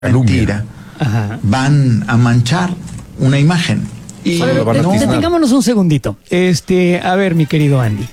mentira, van a manchar una imagen. Y detengámonos un segundito. A ver, mi querido Andy.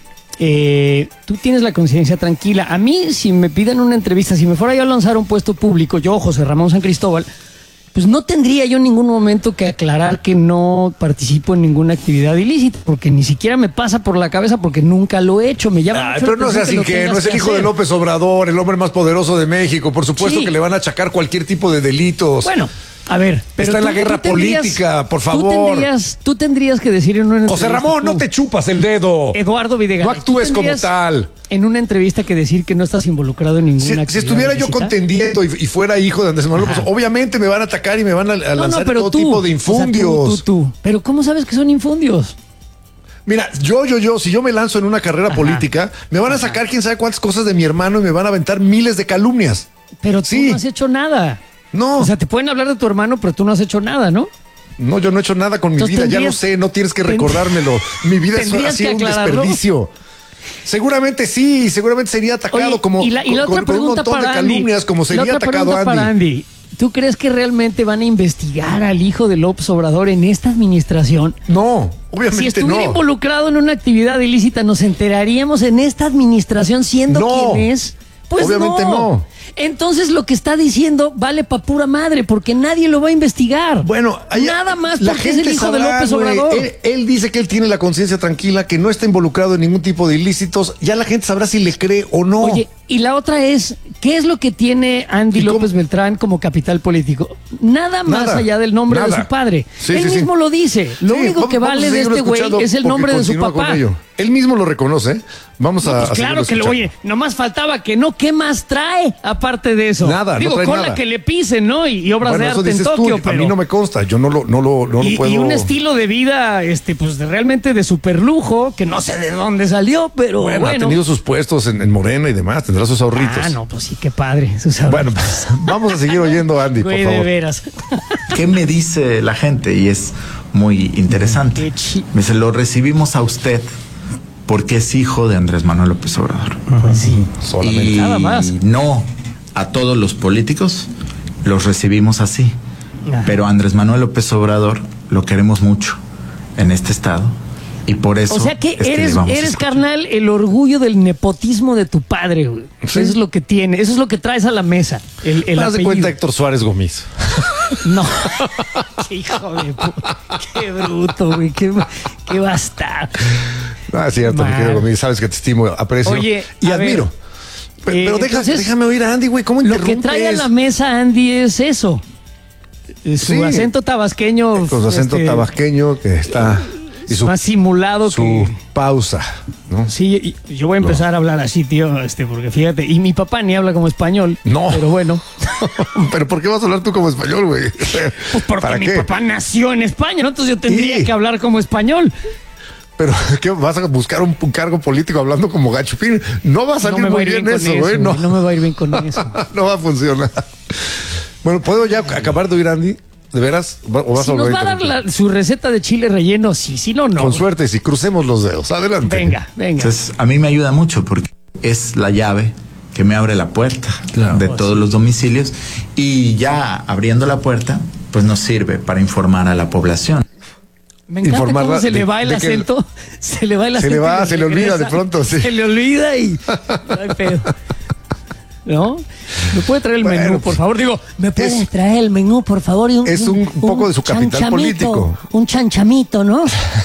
Tú tienes la conciencia tranquila. A mí, si me piden una entrevista, si me fuera yo a lanzar un puesto público, yo, José Ramón San Cristóbal, pues no tendría yo en ningún momento que aclarar que no participo en ninguna actividad ilícita, porque ni siquiera me pasa por la cabeza, porque nunca lo he hecho. Me llama mucho pero no seas ingenuo, es el hijo de López Obrador, el hombre más poderoso de México. Por supuesto que le van a achacar cualquier tipo de delitos. Bueno, a ver, pero está en la guerra política, por favor. Tú tendrías que decir en una entrevista. José Ramón, no te chupas el dedo. Eduardo Videgaray. No actúes como tal. En una entrevista que decir que no estás involucrado en ninguna actividad. Si estuviera yo contendiendo y fuera hijo de Andrés Manuel, pues obviamente me van a atacar y me van a lanzar todo tipo de infundios. O sea, tú. Pero ¿cómo sabes que son infundios? Mira, si yo me lanzo en una carrera política, me van a sacar quién sabe cuántas cosas de mi hermano y me van a aventar miles de calumnias. Pero tú no has hecho nada. No. O sea, te pueden hablar de tu hermano, pero tú no has hecho nada, ¿no? No, yo no he hecho nada con mi vida, ya lo sé, no tienes que recordármelo. Mi vida ha sido un desperdicio. Seguramente sí, seguramente sería atacado. Oye, como y la otra con un montón de calumnias, como sería atacado Andy. ¿Tú crees que realmente van a investigar al hijo de López Obrador en esta administración? No, obviamente no. Si estuviera involucrado en una actividad ilícita, ¿nos enteraríamos en esta administración siendo quien es? Pues obviamente no. Entonces lo que está diciendo vale pa' pura madre, porque nadie lo va a investigar. Bueno, nada más porque es el hijo de López Obrador. Él dice que él tiene la conciencia tranquila, que no está involucrado en ningún tipo de ilícitos. Ya la gente sabrá si le cree o no. Oye, y la otra es, ¿qué es lo que tiene Andy López Beltrán como capital político? Nada más allá del nombre de su padre. Él mismo lo dice. Lo único que vale de este güey es el nombre de su papá. Él mismo lo reconoce. Vamos a claro que lo oye. Nomás faltaba que no. ¿Qué más trae aparte de eso? Nada. Digo, no trae con nada. la que le pisen, ¿no? Y obras de arte en Tokio. Pero a mí no me consta. Yo no lo puedo. Y un estilo de vida, pues realmente de super lujo, que no sé de dónde salió, pero bueno. Ha tenido sus puestos en Morena y demás. Tendrá sus ahorritos. Ah, no, pues sí, qué padre. Bueno, pues vamos a seguir oyendo a Andy, por favor. De veras. ¿Qué me dice la gente? Y es muy interesante. Me dice, lo recibimos a usted porque es hijo de Andrés Manuel López Obrador. Pues sí, solamente. Nada más. No, a todos los políticos los recibimos así. Pero a Andrés Manuel López Obrador lo queremos mucho en este estado. Y por eso. O sea que eres carnal, el orgullo del nepotismo de tu padre, güey. Sí. Eso es lo que tiene, eso es lo que traes a la mesa. Haz de cuenta Héctor Suárez Gómez. No. Qué hijo de puta. Qué bruto, güey. Qué bastardo. No, es cierto, mi querido Gómez. Sabes que te estimo, aprecio y admiro. Pero déjame oír a Andy, güey. ¿Cómo interrumpes? Lo que trae a la mesa Andy es eso. Su acento tabasqueño. Con su acento tabasqueño que está. Y más simulado su pausa, ¿no? Sí, yo voy a empezar a hablar así, tío, porque fíjate, y mi papá ni habla como español. No. Pero bueno. ¿Pero por qué vas a hablar tú como español, güey? Pues porque mi papá nació en España, ¿no? Entonces yo tendría que hablar como español. Pero ¿qué vas a buscar un cargo político hablando como gachupín? No va a salir muy bien eso, güey. No me va a ir bien con eso. No va a funcionar. Bueno, ¿puedo ya acabar de oír, Andy? ¿De veras? ¿O vas si nos va a dar su receta de chile relleno, sí, no. Con suerte, si crucemos los dedos. Adelante. Venga. Entonces, a mí me ayuda mucho porque es la llave que me abre la puerta de todos los domicilios y ya abriendo la puerta, pues nos sirve para informar a la población. Me encanta cómo se le va el acento. Se le va el acento. Se le olvida de pronto, sí. Se le olvida y no hay pedo. ¿No? ¿Me puede traer el menú, por favor? Digo, ¿me puede traer el menú, por favor? Y es un poco de su capital político. Un chanchamito, ¿no?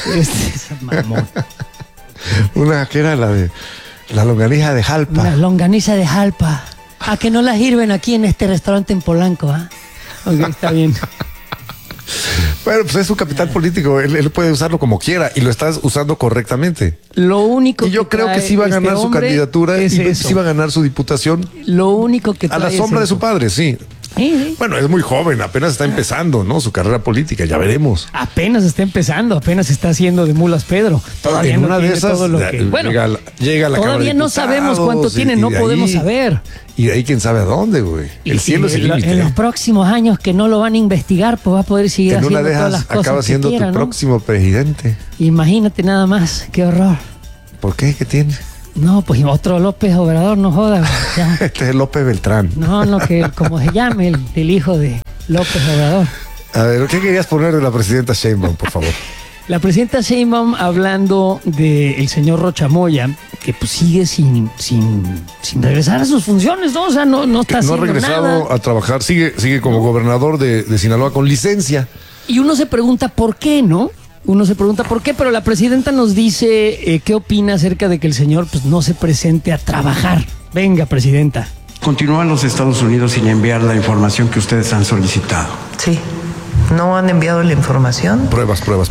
Una que era la longaniza de Jalpa. La longaniza de Jalpa. ¿A que no la sirven aquí en este restaurante en Polanco? Ok, está bien. Bueno, pues es su capital político, él puede usarlo como quiera y lo estás usando correctamente. Lo único y yo creo que sí va a ganar su candidatura y sí va a ganar su diputación. Lo único que a la sombra de su padre, sí. Bueno, es muy joven, apenas está empezando, ¿no? Su carrera política, ya veremos. Apenas está empezando, apenas está haciendo de mulas Pedro. Todavía no tiene todo lo que... Bueno, llega a la todavía no sabemos cuánto tiene, no podemos saber. Y de ahí quién sabe a dónde, güey. El cielo es el límite. En los próximos años que no lo van a investigar, pues va a poder seguir haciendo todas las cosas acaba siendo tu próximo presidente. Imagínate nada más, qué horror. ¿Por qué? ¿Qué tiene? No, pues otro López Obrador, no jodas. Ya. Este es López Beltrán. No, que como se llame el hijo de López Obrador. A ver, ¿qué querías poner de la presidenta Sheinbaum, por favor? La presidenta Sheinbaum hablando del señor Rocha Moya, que pues sigue sin regresar a sus funciones, ¿no? O sea, no está haciendo nada. No ha regresado a trabajar, sigue como gobernador de Sinaloa con licencia. Y uno se pregunta por qué, ¿no? Pero la presidenta nos dice qué opina acerca de que el señor pues no se presente a trabajar. Venga, presidenta. ¿Continúan los Estados Unidos sin enviar la información que ustedes han solicitado? Sí, no han enviado la información. Pruebas. Pruebas.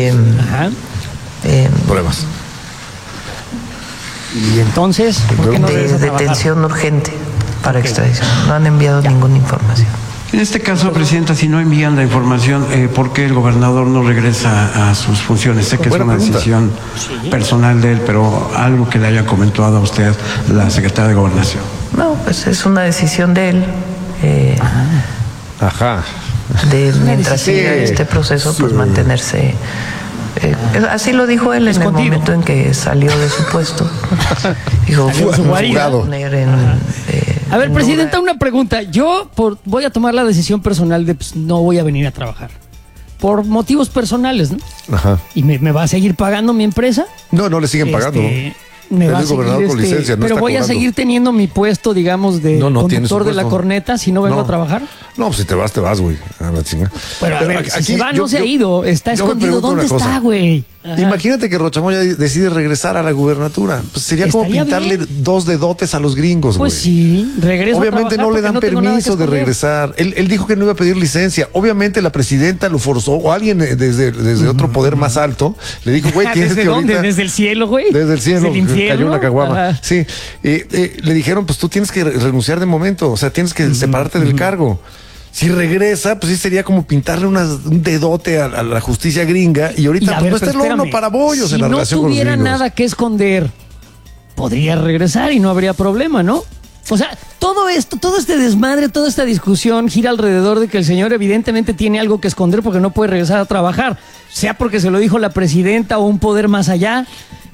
Y entonces, ¿por qué no de detención urgente para extradición. No han enviado ninguna información. En este caso, presidenta, si no envían la información, ¿por qué el gobernador no regresa a sus funciones? Sé que es una decisión personal de él, pero algo que le haya comentado a usted la secretaria de Gobernación. No, pues es una decisión de él. Mientras siga este proceso, pues mantenerse. Así lo dijo él en el momento en que salió de su puesto. Dijo, a ver, presidenta, una pregunta. Yo voy a tomar la decisión personal de pues, no voy a venir a trabajar. Por motivos personales, ¿no? Ajá. ¿Y me va a seguir pagando mi empresa? No le siguen pagando. Me va a seguir, con licencia, pero voy a seguir teniendo mi puesto, digamos, de conductor de la corneta si no vengo a trabajar. No, pues si te vas, güey. A la chingada. Pero a ver, si se va, no se ha ido. Está escondido. ¿Dónde está, güey? Imagínate que Rocha Moya decide regresar a la gubernatura. Pues sería como pintarle dos dedotes a los gringos, güey. Pues sí, regresa. Obviamente no le dan permiso de regresar. Él dijo que no iba a pedir licencia. Obviamente la presidenta lo forzó, o alguien desde otro poder más alto le dijo, güey, tienes que ahorita... ¿Desde el cielo, güey? Desde el cielo. ¿Desde el infierno? Cayó una caguama. Sí. Le dijeron, pues tú tienes que renunciar de momento. O sea, tienes que separarte del cargo. Si regresa, pues sí sería como pintarle un dedote a la justicia gringa y ahorita pues no está el horno para bollos en la relación con los gringos. Si no tuviera nada que esconder, podría regresar y no habría problema, ¿no? O sea, todo este desmadre, toda esta discusión gira alrededor de que el señor evidentemente tiene algo que esconder porque no puede regresar a trabajar, sea porque se lo dijo la presidenta o un poder más allá,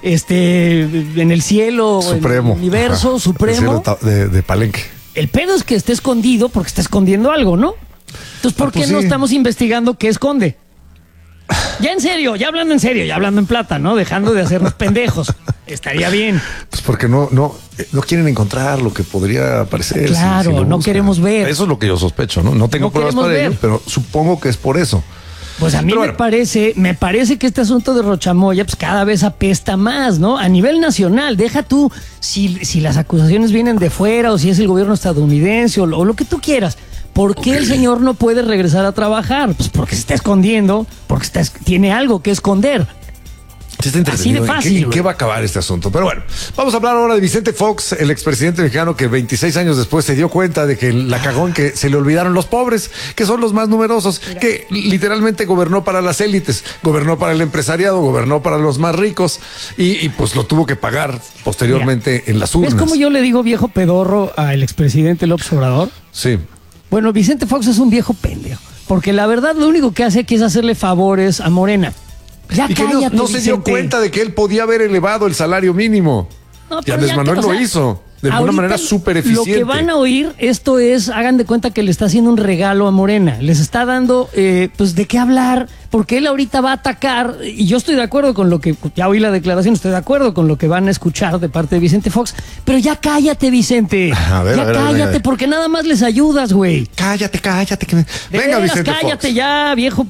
en el cielo, supremo, en el universo supremo. El cielo de Palenque. El pedo es que esté escondido porque está escondiendo algo, ¿no? Entonces, ¿por qué no estamos investigando qué esconde? Ya en serio, ya hablando en serio, ya hablando en plata, ¿no? Dejando de hacernos pendejos. Estaría bien. Pues porque no quieren encontrar lo que podría aparecer. Claro, si no queremos ver. Eso es lo que yo sospecho, ¿no? No tengo pruebas para ello, pero supongo que es por eso. Pues a mí me parece que este asunto de Rocha Moya pues cada vez apesta más, ¿no? A nivel nacional, deja tú si las acusaciones vienen de fuera o si es el gobierno estadounidense o lo que tú quieras. ¿Por qué el señor no puede regresar a trabajar? Pues porque se está escondiendo, porque tiene algo que esconder. Sí, está entretenido. Así de fácil. ¿En qué va a acabar este asunto? Pero bueno, vamos a hablar ahora de Vicente Fox, el expresidente mexicano que 26 años después se dio cuenta de que la cagó en que se le olvidaron los pobres, que son los más numerosos, que literalmente gobernó para las élites, gobernó para el empresariado, gobernó para los más ricos y pues lo tuvo que pagar posteriormente en las urnas. ¿Ves cómo yo le digo viejo pedorro al expresidente López Obrador? Sí. Bueno, Vicente Fox es un viejo pendejo, porque la verdad lo único que hace aquí es hacerle favores a Morena. Ya y que cállate, no se dio cuenta de que él podía haber elevado el salario mínimo. No, y Andrés Manuel lo hizo de una manera súper eficiente. Lo que van a oír, esto es, hagan de cuenta que le está haciendo un regalo a Morena. Les está dando, pues, de qué hablar, porque él ahorita va a atacar, y yo estoy de acuerdo con lo que, ya oí la declaración, estoy de acuerdo con lo que van a escuchar de parte de Vicente Fox, pero ya cállate, Vicente. Cállate, porque nada más les ayudas, güey. Cállate. Venga, Vicente cállate Fox. Ya, viejo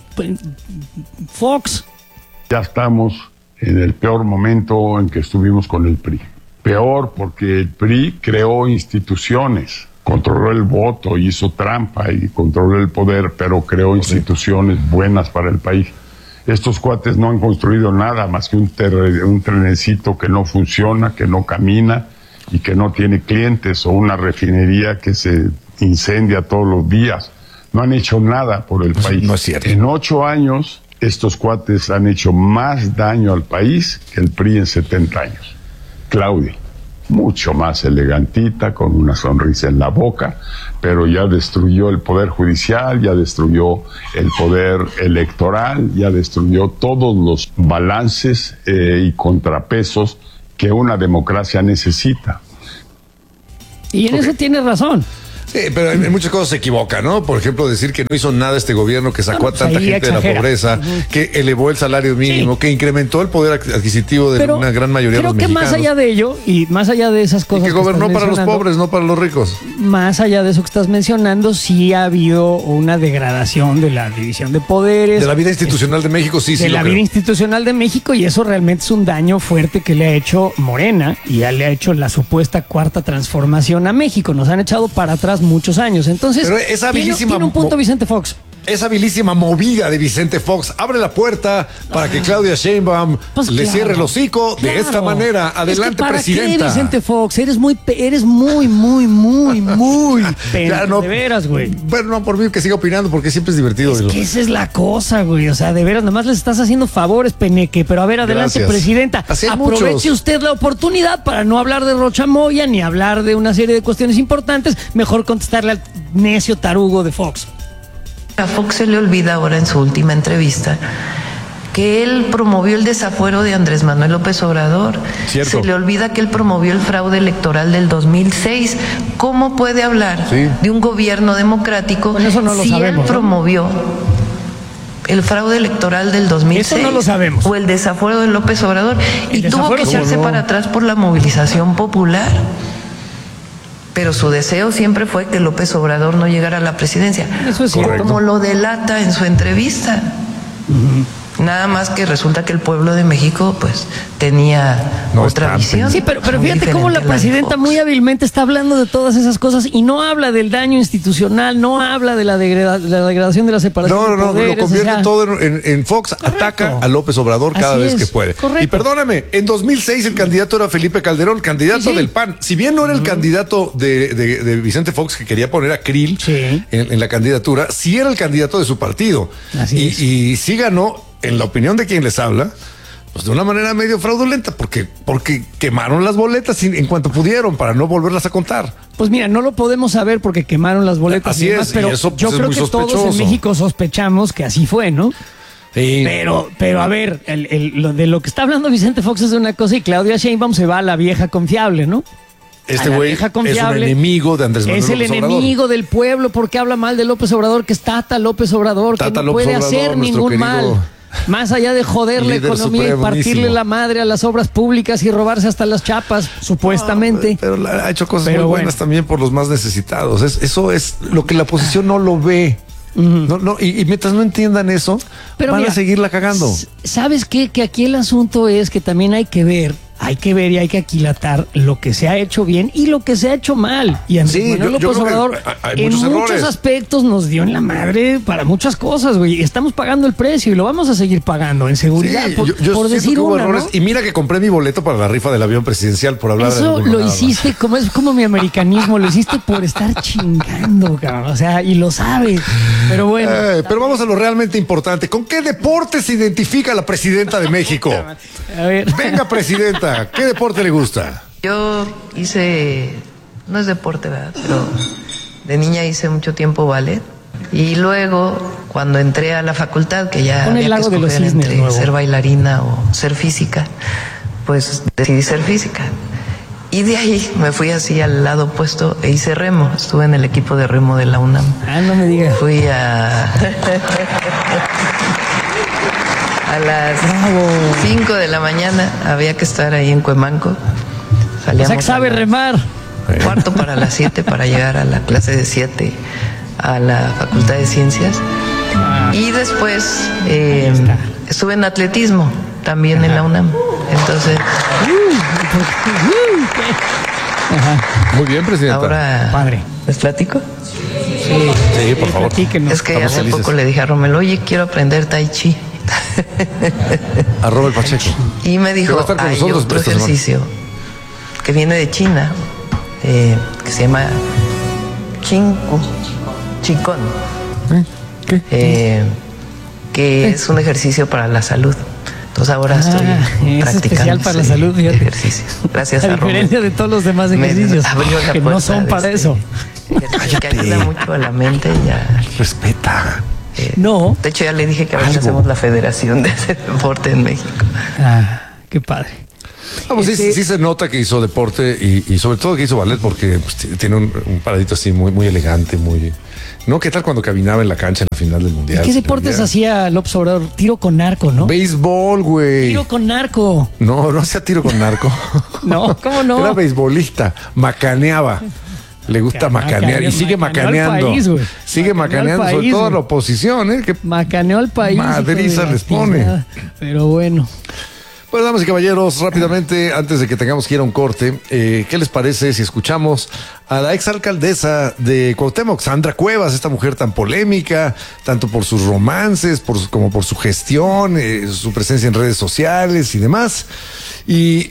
Fox. Ya estamos en el peor momento en que estuvimos con el PRI. Peor porque el PRI creó instituciones, controló el voto, hizo trampa y controló el poder, pero creó instituciones buenas para el país. Estos cuates no han construido nada más que un trenecito que no funciona, que no camina y que no tiene clientes, o una refinería que se incendia todos los días. No han hecho nada por el país. No es cierto. En 8 años... estos cuates han hecho más daño al país que el PRI en 70 años. Claudia, mucho más elegantita, con una sonrisa en la boca, pero ya destruyó el poder judicial, ya destruyó el poder electoral, ya destruyó todos los balances y contrapesos que una democracia necesita. Y en eso tiene razón. Sí, pero en muchas cosas se equivoca, ¿no? Por ejemplo, decir que no hizo nada este gobierno, que sacó a tanta gente de la pobreza, que elevó el salario mínimo, que incrementó el poder adquisitivo de una gran mayoría de los mexicanos. Creo que más allá de ello, y más allá de esas cosas que gobernó para los pobres, no para los ricos. Más allá de eso que estás mencionando, sí ha habido una degradación de la división de poderes. De la vida institucional de México, sí. De la vida institucional de México, y eso realmente es un daño fuerte que le ha hecho Morena, y ya le ha hecho la supuesta cuarta transformación a México. Nos han echado para atrás muchos años. Entonces, pero esa tiene un punto Vicente Fox. Esa habilísima movida de Vicente Fox abre la puerta para que Claudia Sheinbaum le cierre el hocico de esta manera. Adelante, presidenta. ¿Qué, Vicente Fox? Eres muy no, de veras, güey. Bueno, no por mí que siga opinando, porque siempre es divertido. Es que esa es la cosa, güey. O sea, de veras, nomás les estás haciendo favores, Peneque. Pero a ver, adelante, presidenta. Aproveche usted la oportunidad para no hablar de Rocha Moya ni hablar de una serie de cuestiones importantes. Mejor contestarle al necio tarugo de Fox. A Fox se le olvida ahora en su última entrevista que él promovió el desafuero de Andrés Manuel López Obrador. Cierto. Se le olvida que él promovió el fraude electoral del 2006. ¿Cómo puede hablar de un gobierno democrático si él promovió el fraude electoral del 2006? Eso no lo sabemos. O el desafuero de López Obrador. Y tuvo que echarse para atrás por la movilización popular. Pero su deseo siempre fue que López Obrador no llegara a la presidencia. Eso es cierto. Como lo delata en su entrevista. Nada más que resulta que el pueblo de México pues tenía otra visión. Sí, pero fíjate cómo la presidenta muy hábilmente está hablando de todas esas cosas y no habla del daño institucional, no habla de la degradación de la separación de poderes. Lo convierte todo en Fox. Correcto. Ataca a López Obrador cada vez que puede. Correcto. Y perdóname, en 2006 el candidato era Felipe Calderón, candidato del PAN. Si bien no era el candidato de Vicente Fox, que quería poner a Krill en la candidatura, sí era el candidato de su partido. Y sí ganó, en la opinión de quien les habla, pues de una manera medio fraudulenta, porque quemaron las boletas en cuanto pudieron para no volverlas a contar. Pues mira, no lo podemos saber porque quemaron las boletas. Así es, pero y eso, pues, yo creo que todos en México sospechamos que así fue, ¿no? Sí. Pero a ver, de lo que está hablando Vicente Fox es de una cosa y Claudia Sheinbaum se va a la vieja confiable, ¿no? Este güey es un enemigo de Andrés Manuel López Obrador. Es el enemigo del pueblo porque habla mal de López Obrador, que es Tata López Obrador, que no puede hacer ningún mal. Más allá de joder la economía y partirle la madre a las obras públicas y robarse hasta las chapas, supuestamente. Pero ha hecho cosas muy buenas también por los más necesitados. Eso es lo que la oposición no lo ve. Y mientras no entiendan eso, van a seguirla cagando. ¿Sabes qué? Que aquí el asunto es que también hay que ver y hay que aquilatar lo que se ha hecho bien y lo que se ha hecho mal. Y Andrés Manuel López Obrador en muchos aspectos nos dio en la madre para muchas cosas, güey. Estamos pagando el precio y lo vamos a seguir pagando en seguridad. Por decir una, errores, ¿no? Y mira que compré mi boleto para la rifa del avión presidencial por hablar de eso. Lo hiciste, es como mi americanismo, lo hiciste por estar chingando, cabrón. O sea, y lo sabes. Pero bueno. Pero vamos a lo realmente importante. ¿Con qué deporte se identifica la presidenta de México? A ver. Venga, presidenta. ¿Qué deporte le gusta? Yo hice, no es deporte, ¿verdad? Pero de niña hice mucho tiempo ballet. Y luego, cuando entré a la facultad, que ya había que escoger entre ser bailarina o ser física, pues decidí ser física. Y de ahí me fui así al lado opuesto e hice remo. Estuve en el equipo de remo de la UNAM. No me digas. Fui a las 5 de la mañana había que estar ahí en Cuemanco. Salíamos, o sea, que sabe remar. Cuarto para las 7 para llegar a la clase de 7 a la Facultad de Ciencias. Y después estuve en atletismo también en la UNAM. Entonces muy bien, presidenta. Ahora, padre, ¿les platico? Sí, por favor. Es que hace poco le dije a Romelo, oye, quiero aprender Tai Chi. A Robert Pacheco. Y me dijo, hay otro ejercicio que viene de China, que se llama Qigong, que es un ejercicio para la salud. Entonces ahora estoy practicando especial para la salud, ejercicio. Gracias a diferencia de todos los demás ejercicios que no son para eso. Que ayuda mucho a la mente y a... Respeta. No. De hecho, ya le dije que ahora hacemos la federación de ese deporte en México. Qué padre. Vamos, sí se nota que hizo deporte y sobre todo que hizo ballet porque pues, tiene un paradito así muy elegante, muy... ¿No? ¿Qué tal cuando caminaba en la cancha en la final del Mundial? ¿Qué deportes hacía López Obrador? Tiro con narco, ¿no? Béisbol, güey. Tiro con narco. No hacía tiro con narco. No, ¿cómo no? Era beisbolista, macaneaba. Le gusta macanear y sigue macaneando. Sigue macaneando, sobre todo la oposición, ¿eh? Que macaneó al país. Madriza les pone. Pero bueno. Bueno, damas y caballeros, rápidamente, antes de que tengamos que ir a un corte, ¿qué les parece si escuchamos a la exalcaldesa de Cuauhtémoc, Sandra Cuevas, esta mujer tan polémica, tanto por sus romances, como por su gestión, su presencia en redes sociales y demás? Y